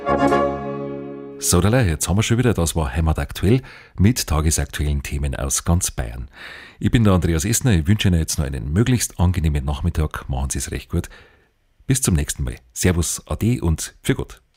So, jetzt haben wir schon wieder, das war Heimat aktuell mit tagesaktuellen Themen aus ganz Bayern. Ich bin der Andreas Essner, ich wünsche Ihnen jetzt noch einen möglichst angenehmen Nachmittag, machen Sie es recht gut. Bis zum nächsten Mal. Servus, Ade und für Gott.